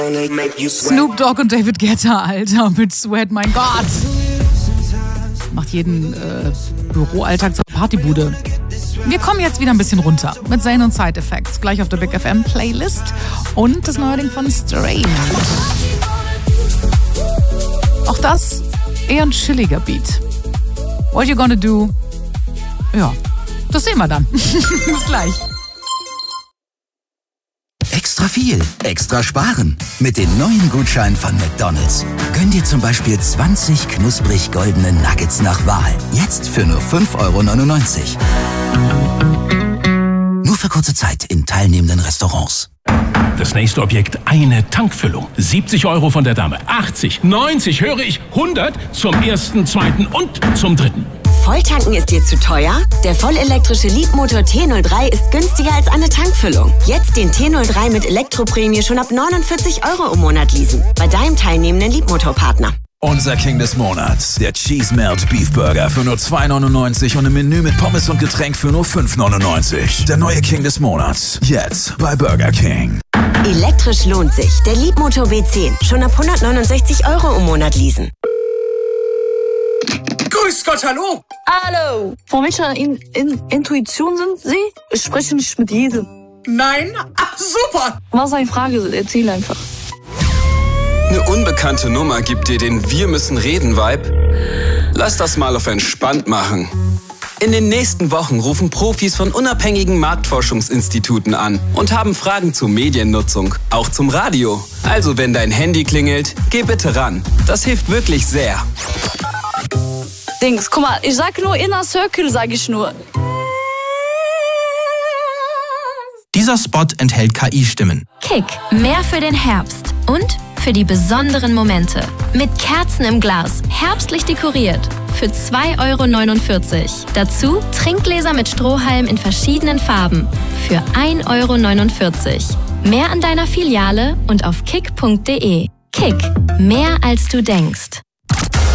Snoop Dogg und David Guetta, Alter, mit Sweat, mein Gott. Macht jeden Büroalltag zur Partybude. Wir kommen jetzt wieder ein bisschen runter mit Zayn und Side Effects. Gleich auf der Big FM Playlist und das neue Ding von Strange. Auch das eher ein chilliger Beat. What you gonna do? Ja, das sehen wir dann. Bis gleich. Extra viel, extra sparen. Mit den neuen Gutscheinen von McDonald's. Gönn dir zum Beispiel 20 knusprig goldene Nuggets nach Wahl. Jetzt für nur 5,99 €. Nur für kurze Zeit in teilnehmenden Restaurants. Das nächste Objekt, eine Tankfüllung. 70 € von der Dame. 80, 90, höre ich, 100 zum ersten, zweiten und zum dritten. Volltanken ist dir zu teuer? Der vollelektrische Leapmotor T03 ist günstiger als eine Tankfüllung. Jetzt den T03 mit Elektroprämie schon ab 49 € im Monat leasen. Bei deinem teilnehmenden Leapmotor-Partner. Unser King des Monats, der Cheese Melt Beef Burger für nur 2,99 € und im Menü mit Pommes und Getränk für nur 5,99 €. Der neue King des Monats, jetzt bei Burger King. Elektrisch lohnt sich. Der Leapmotor B10, schon ab 169 € im Monat leasen. Grüß Gott, hallo! Hallo! Von welcher Intuition sind Sie? Ich spreche nicht mit jedem. Nein? Ach, super! Was ist eine Frage? Erzähl einfach. Eine unbekannte Nummer gibt dir den Wir-müssen-reden-Vibe? Lass das mal auf entspannt machen. In den nächsten Wochen rufen Profis von unabhängigen Marktforschungsinstituten an und haben Fragen zur Mediennutzung, auch zum Radio. Also wenn dein Handy klingelt, geh bitte ran. Das hilft wirklich sehr. Dings, guck mal, ich sag nur Inner Circle, sag ich nur. Dieser Spot enthält KI-Stimmen. Kick, mehr für den Herbst und für die besonderen Momente. Mit Kerzen im Glas, herbstlich dekoriert. Für 2,49 €. Dazu Trinkgläser mit Strohhalm in verschiedenen Farben. Für 1,49 €. Mehr an deiner Filiale und auf kick.de. Kick, mehr als du denkst.